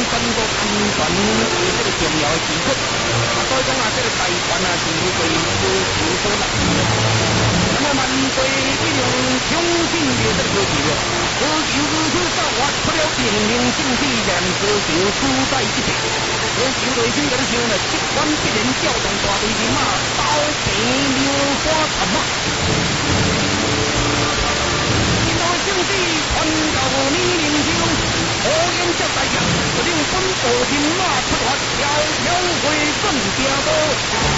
全国安全是这个重要的基础。所以讲啊，这个台湾啊是对科技所立。那么万岁一用相信的这个科技了，科技如此造化出了明明正气，让科技输在一起。科技内心在想呢，即管必然调动大队人马，刀片榴花残马。正是传到你面前，火焰接大将，令本部人马出发，遥遥回正家都。